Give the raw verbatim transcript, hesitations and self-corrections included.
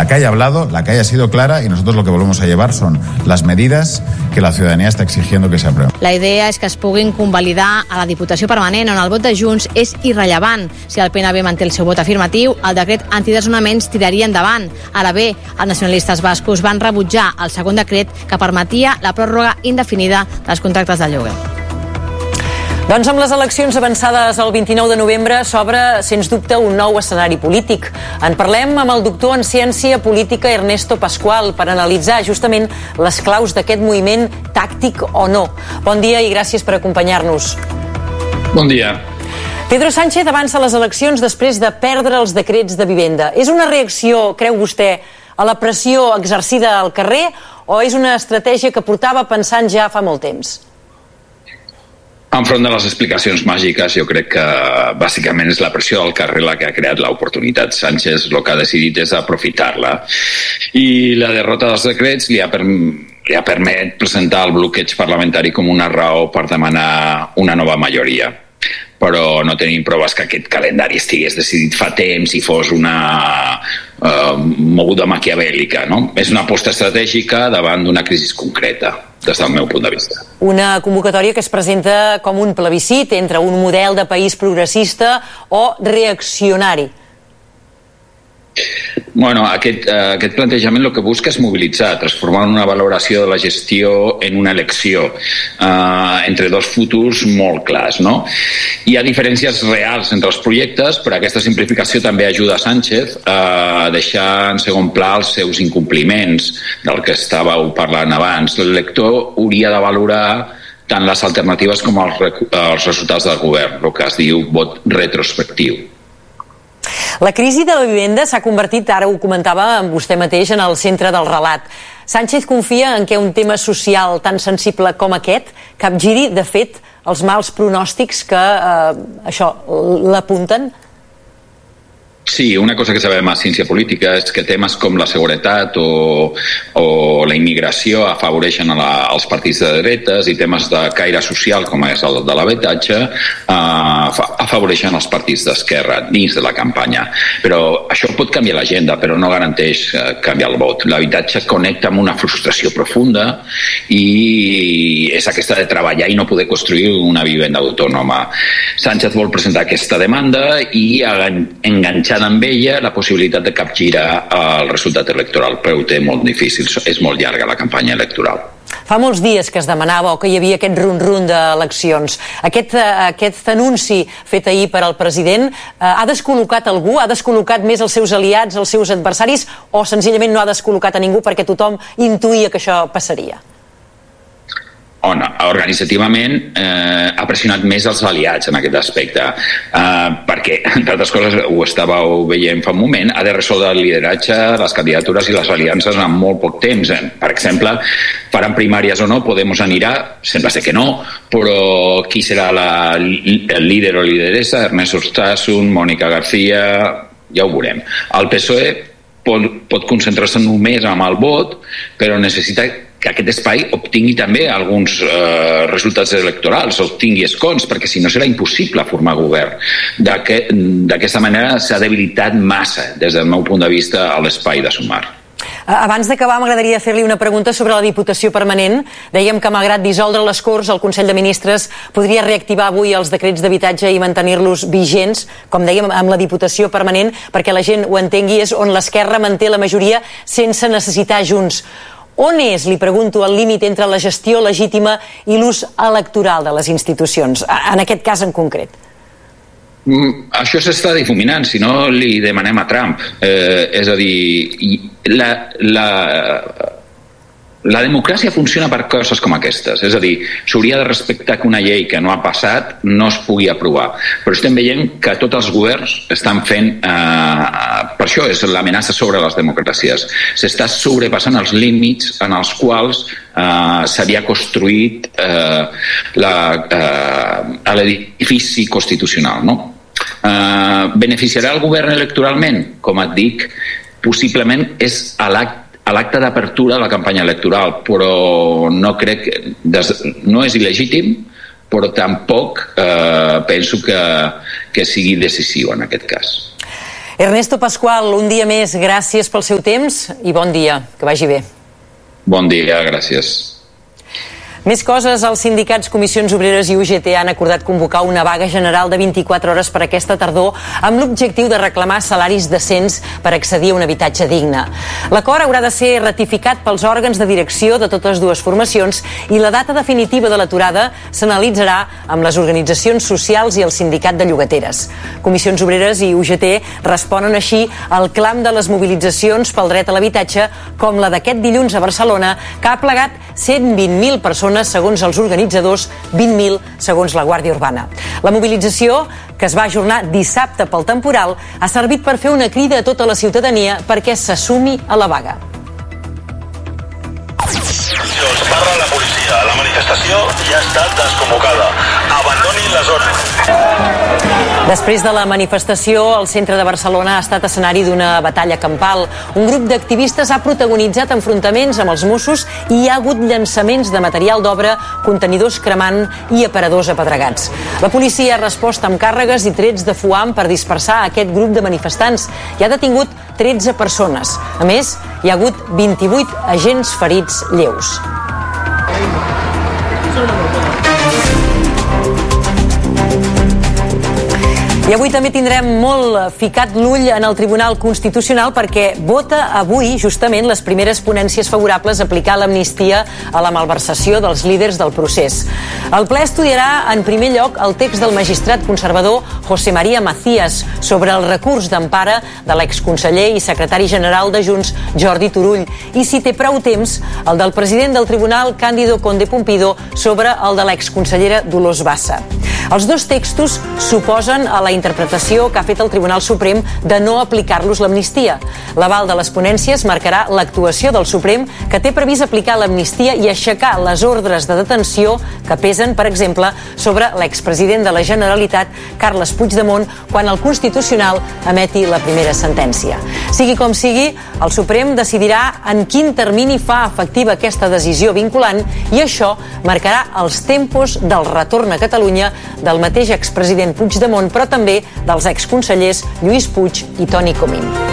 que haya hablado, la que haya sido clara, y nosotros lo que volvemos a llevar son las medidas que la ciudadanía está exigiendo que se aprueben. La idea és que es puguin convalidar a la Diputació Permanent, on el vot de Junts és irrellevant. Si el P N V manté el seu vot afirmatiu, el decret antidesnonaments tiraria endavant. Ara bé, els nacionalistes bascos van rebutjar el segon decret que permetia la pròrroga indefinida dels contractes de lloguer. Doncs amb les eleccions avançades el vint-i-nou de novembre s'obre, sens dubte, un nou escenari polític. En parlem amb el doctor en ciència política Ernesto Pascual per analitzar justament les claus d'aquest moviment tàctic o no. Bon dia i gràcies per acompanyar-nos. Bon dia. Pedro Sánchez avança les eleccions després de perdre els decrets de vivenda. És una reacció, creu vostè, a la pressió exercida al carrer o és una estratègia que portava pensant ja fa molt temps? Enfront de les explicacions màgiques, jo crec que bàsicament és la pressió del carrer la que ha creat l'oportunitat. Sánchez el que ha decidit és aprofitar-la. I la derrota dels decrets li ha, per, li ha permet presentar el bloqueig parlamentari com una raó per demanar una nova majoria. Però no tenim proves que aquest calendari estigués decidit fa temps i fos una uh, moguda maquiavèl·lica, no? És una aposta estratègica davant d'una crisi concreta, des del meu punt de vista. Una convocatòria que es presenta com un plebiscit entre un model de país progressista o reaccionari. Bueno, aquest, eh, aquest plantejament el que busca és mobilitzar, transformar una valoració de la gestió en una elecció eh, entre dos futurs molt clars, no? Hi ha diferències reals entre els projectes, però aquesta simplificació també ajuda a Sánchez a deixar en segon pla els seus incompliments del que estàveu parlant abans. L'elector hauria de valorar tant les alternatives com els, els resultats del govern, el que es diu vot retrospectiu. La crisi de la vivenda s'ha convertit, ara ho comentava amb vostè mateix, en el centre del relat. Sánchez confia en que un tema social tan sensible com aquest capgiri, de fet, els mals pronòstics que eh, això l'apunten? Sí, una cosa que sabem a ciència política és que temes com la seguretat o, o la immigració afavoreixen a la, als partits de dretes i temes de caire social, com és el de l'habitatge, eh, afavoreixen els partits d'esquerra dins de la campanya. Però això pot canviar l'agenda, però no garanteix eh, canviar el vot. L'habitatge connecta amb una frustració profunda i és aquesta de treballar i no poder construir una vivenda autònoma. Sánchez vol presentar aquesta demanda i enganxar amb ella la possibilitat de capgirar el resultat electoral, però ho té molt difícil, és molt llarga la campanya electoral. Fa molts dies que es demanava o que hi havia aquest run-run d'eleccions. Aquest, aquest anunci fet ahir per al president ha descol·locat algú? Ha descol·locat més els seus aliats, els seus adversaris, o senzillament no ha descol·locat a ningú perquè tothom intuïa que això passaria? On, organitzativament eh, ha pressionat més els aliats en aquest aspecte eh, perquè, entre altres coses, ho estàveu veient fa un moment, ha de resoldre el lideratge, les candidatures i les aliances en molt poc temps. Per exemple, faran primàries o no, Podemos anirà, sembla ser que no, però qui serà la, el líder o lideressa? Ernesto Urtasun, Mònica García, ja ho veurem. El P S O E pot, pot concentrar-se només amb el vot, però necessita que aquest espai obtingui també alguns eh, resultats electorals, obtingui escons, perquè si no serà impossible formar govern. D'aquesta manera s'ha debilitat massa, des del meu punt de vista, l'espai de Sumar. Abans d'acabar, m'agradaria fer-li una pregunta sobre la Diputació Permanent. Dèiem que, malgrat dissoldre les Corts, el Consell de Ministres podria reactivar avui els decrets d'habitatge i mantenir-los vigents, com dèiem, amb la Diputació Permanent, perquè la gent ho entengui, és on l'esquerra manté la majoria sense necessitar Junts. On és, li pregunto, el límit entre la gestió legítima i l'ús electoral de les institucions, en aquest cas en concret? Mm, això s'està difuminant, si no li demanem a Trump. Eh, és a dir, la, la, la democràcia funciona per coses com aquestes. És a dir, s'hauria de respectar que una llei que no ha passat no es pugui aprovar. Però estem veient que tots els governs estan fent... Eh, per això és l'amenaça sobre les democràcies. S'està sobrepassant els límits en els quals eh, s'havia construït eh, eh, l'edifici constitucional, no? Eh, beneficiarà el govern electoralment? Com et dic, possiblement és a l'acte a l'acte d'apertura de la campanya electoral, però no crec, no és il·legítim, però tampoc eh, penso que, que sigui decisiu en aquest cas. Ernesto Pascual, un dia més, gràcies pel seu temps i bon dia, que vagi bé. Bon dia, gràcies. Més coses, els sindicats Comissions Obreres i U G T han acordat convocar una vaga general de vint-i-quatre hores per aquesta tardor amb l'objectiu de reclamar salaris decents per accedir a un habitatge digne. L'acord haurà de ser ratificat pels òrgans de direcció de totes dues formacions i la data definitiva de l'aturada s'analitzarà amb les organitzacions socials i el sindicat de llogateres. Comissions Obreres i U G T responen així al clam de les mobilitzacions pel dret a l'habitatge com la d'aquest dilluns a Barcelona, que ha plegat cent vint mil persones segons els organitzadors, vint mil segons la Guàrdia Urbana. La mobilització, que es va ajornar dissabte pel temporal, ha servit per fer una crida a tota la ciutadania perquè se sumi a la vaga. Parla la policia. La manifestació ja ha estat desconvocada. Abandonin la zona. Després de la manifestació, el centre de Barcelona ha estat escenari d'una batalla campal. Un grup d'activistes ha protagonitzat enfrontaments amb els Mossos i hi ha hagut llançaments de material d'obra, contenidors cremant i aparadors apedregats. La policia ha respost amb càrregues i trets de foam per dispersar aquest grup de manifestants i ha detingut tretze persones. A més, hi ha hagut vint-i-vuit agents ferits lleus. I avui també tindrem molt ficat l'ull en el Tribunal Constitucional perquè vota avui justament les primeres ponències favorables a aplicar l'amnistia a la malversació dels líders del procés. El ple estudiarà en primer lloc el text del magistrat conservador José María Macías sobre el recurs d'empara de l'exconseller i secretari general de Junts Jordi Turull i, si té prou temps, el del president del Tribunal Cándido Conde Pumpido sobre el de l'exconsellera Dolors Bassa. Els dos textos s'oposen a la interpretació que ha fet el Tribunal Suprem de no aplicar-los l'amnistia. L'aval de les ponències marcarà l'actuació del Suprem, que té previst aplicar l'amnistia i aixecar les ordres de detenció que pesen, per exemple, sobre l'expresident de la Generalitat, Carles Puigdemont, quan el Constitucional emeti la primera sentència. Sigui com sigui, el Suprem decidirà en quin termini fa efectiva aquesta decisió vinculant i això marcarà els tempos del retorn a Catalunya del mateix expresident Puigdemont, però també dels exconsellers Lluís Puig i Toni Comín.